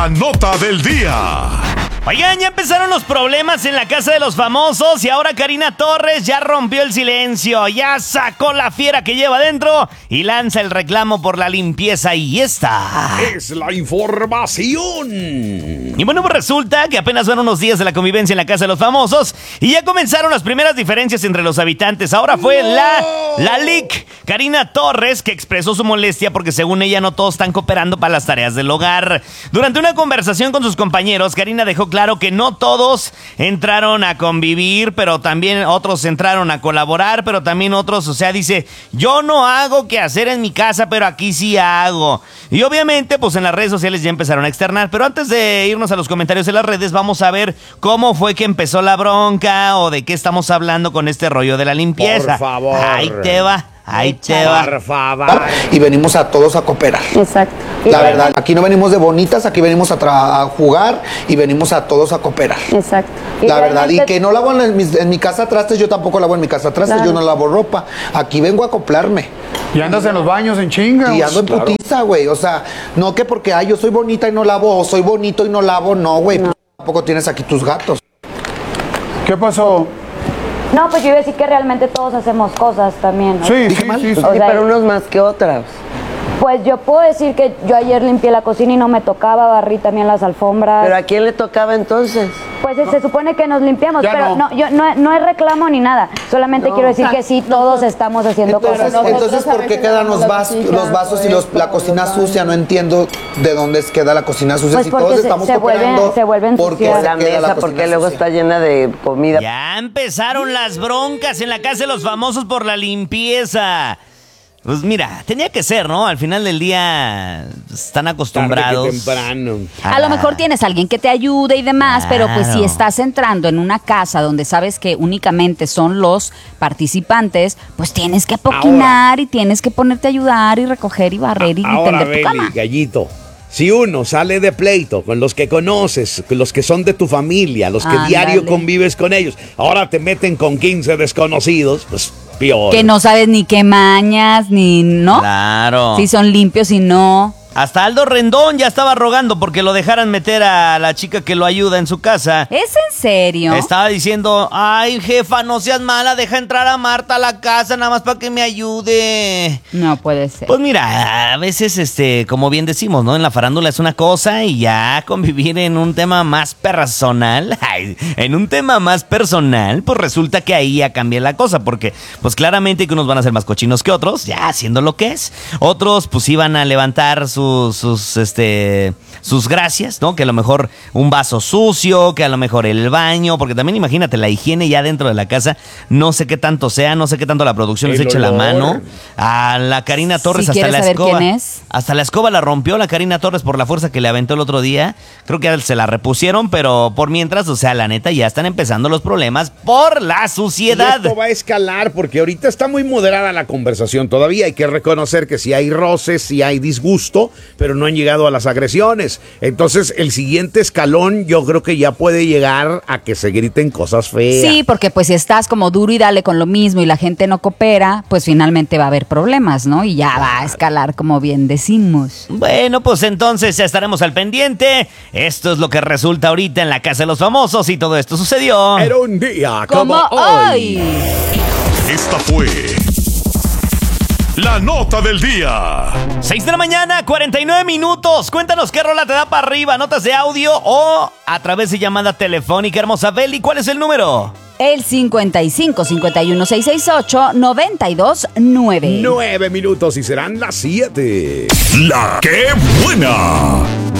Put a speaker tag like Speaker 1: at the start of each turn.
Speaker 1: La nota del día.
Speaker 2: Oigan, ya empezaron los problemas en la casa de los famosos y ahora Karina Torres ya rompió el silencio, ya sacó la fiera que lleva dentro y lanza el reclamo por la limpieza y esta
Speaker 3: es la información.
Speaker 2: Y bueno, pues resulta que apenas van unos días de la convivencia en la casa de los famosos y ya comenzaron las primeras diferencias entre los habitantes. Ahora fue la LIC, Karina Torres, que expresó su molestia porque según ella no todos están cooperando para las tareas del hogar. Durante una conversación con sus compañeros, Karina dejó claro que no todos entraron a convivir, pero también otros entraron a colaborar, pero también otros, o sea, dice, yo no hago qué hacer en mi casa, pero aquí sí hago. Y obviamente, pues en las redes sociales ya empezaron a externar, pero antes de irnos a los comentarios de las redes, vamos a ver cómo fue que empezó la bronca o de qué estamos hablando con este rollo de la limpieza.
Speaker 3: Por favor.
Speaker 2: Ahí te va. Ahí te va.
Speaker 3: Por favor.
Speaker 4: Y venimos a todos a cooperar.
Speaker 5: Exacto.
Speaker 4: La verdad, aquí no venimos de bonitas, aquí venimos a jugar y venimos a todos a cooperar.
Speaker 5: Exacto.
Speaker 4: La verdad, y que no lavo en mi casa trastes, yo tampoco lavo en mi casa trastes,
Speaker 5: Claro.
Speaker 4: yo no lavo ropa. Aquí vengo a acoplarme.
Speaker 6: Y andas en los baños en chinga.
Speaker 4: Y ando en putiza, güey. O sea, no que porque yo soy bonita y no lavo, o soy bonito y no lavo, no, güey. No. Tampoco tienes aquí tus gatos.
Speaker 6: ¿Qué pasó?
Speaker 5: No, pues yo iba a decir que realmente todos hacemos cosas también, ¿no?
Speaker 6: Sí.
Speaker 5: O sea,
Speaker 7: pero unos más que otras.
Speaker 5: Pues yo puedo decir que yo ayer limpié la cocina y no me tocaba, barrí también las alfombras.
Speaker 7: ¿Pero a quién le tocaba entonces?
Speaker 5: Pues se supone que nos limpiamos,
Speaker 6: Ya
Speaker 5: pero
Speaker 6: no.
Speaker 5: yo no es reclamo ni nada. Solamente quiero decir que sí, todos estamos haciendo cosas.
Speaker 4: Entonces, ¿por qué quedan los vasos y la cocina sucia? No entiendo de dónde queda la cocina sucia.
Speaker 5: Pues
Speaker 4: si
Speaker 5: porque
Speaker 4: todos estamos
Speaker 5: se
Speaker 4: cooperando,
Speaker 5: vuelven
Speaker 4: ¿por qué
Speaker 5: sucias.
Speaker 4: se
Speaker 7: La
Speaker 4: queda
Speaker 7: mesa,
Speaker 4: cocina
Speaker 7: porque luego
Speaker 4: sucia?
Speaker 7: está llena de comida.
Speaker 2: Ya empezaron las broncas en la casa de los famosos por la limpieza. Pues mira, tenía que ser, ¿no? Al final del día están acostumbrados.
Speaker 3: Tarde que temprano.
Speaker 8: A lo mejor tienes a alguien que te ayude y demás, pero pues si
Speaker 2: Claro.
Speaker 8: estás entrando en una casa donde sabes que únicamente son los participantes, pues tienes que apoquinar y tienes que ponerte a ayudar y recoger y barrer y
Speaker 3: Ahora,
Speaker 8: tender tu
Speaker 3: Beli,
Speaker 8: cama.
Speaker 3: gallito, si uno sale de pleito con los que conoces, con los que son de tu familia, los que
Speaker 8: Ándale.
Speaker 3: diario convives con ellos, ahora te meten con 15 desconocidos, pues peor.
Speaker 8: Que no sabes ni qué mañas, ni no.
Speaker 2: Claro.
Speaker 8: Si son limpios y no.
Speaker 2: Hasta Aldo Rendón ya estaba rogando porque lo dejaran meter a la chica que lo ayuda en su casa.
Speaker 8: ¿Es en serio?
Speaker 2: Estaba diciendo, ay, jefa, no seas mala, deja entrar a Marta a la casa nada más para que me ayude.
Speaker 8: No puede ser.
Speaker 2: Pues mira, a veces, como bien decimos, ¿no? En la farándula es una cosa y ya convivir en un tema más personal, pues resulta que ahí ya cambia la cosa, porque pues claramente que unos van a ser más cochinos que otros, ya haciendo lo que es. Otros pues iban a levantar sus gracias, ¿no? Que a lo mejor un vaso sucio, que a lo mejor el baño, porque también imagínate, la higiene ya dentro de la casa, no sé qué tanto sea, no sé qué tanto la producción les
Speaker 3: El
Speaker 2: eche la
Speaker 3: olor.
Speaker 2: mano. A la Karina Torres
Speaker 8: Si
Speaker 2: hasta
Speaker 8: quieres
Speaker 2: la
Speaker 8: saber
Speaker 2: escoba.
Speaker 8: quién es.
Speaker 2: Hasta la escoba la rompió la Karina Torres por la fuerza que le aventó el otro día. Creo que se la repusieron, pero por mientras, o sea, la neta, ya están empezando los problemas por la
Speaker 3: Y
Speaker 2: suciedad.
Speaker 3: esto va a escalar porque ahorita está muy moderada la conversación. Todavía hay que reconocer que sí hay roces, sí hay disgusto, pero no han llegado a las agresiones. Entonces, el siguiente escalón yo creo que ya puede llegar a que se griten cosas feas.
Speaker 8: Sí, porque pues si estás como duro y dale con lo mismo y la gente no coopera, pues finalmente va a haber problemas, ¿no? Y ya va a escalar, como bien decimos.
Speaker 2: Bueno, pues entonces ya estaremos al pendiente. Esto es lo que resulta ahorita en la casa de los famosos y todo esto sucedió.
Speaker 3: Era un día
Speaker 8: Como hoy.
Speaker 1: Esta fue la nota del día.
Speaker 2: 6 de la mañana, 49 minutos. Cuéntanos qué rola te da para arriba, notas de audio o a través de llamada telefónica. Hermosa Beli, ¿cuál es el número?
Speaker 8: El 55 51 668 929.
Speaker 3: 9 minutos y serán las 7.
Speaker 1: La que buena.